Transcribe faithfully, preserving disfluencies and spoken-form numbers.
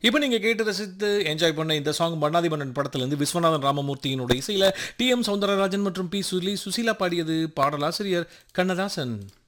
இப்போ நீங்க கேட்டு ரசித்து என்ஜாய் பண்ண இந்த சாங் மன்னாதி மன்னன் படத்திலிருந்து விஸ்வநாதன் ராமமூர்த்தியினுடைய இசையில டி எம் சௌந்தரராஜன் மற்றும் பி சுலி சுசீலா பாடியது. பாடலாசிரியர் கண்ணதாசன்.